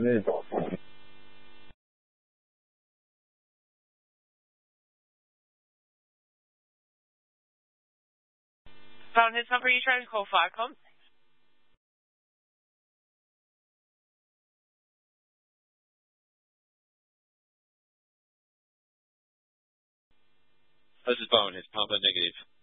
Hey. Found his number. You trying to call Firecom? This is Bowen. His Papa negative.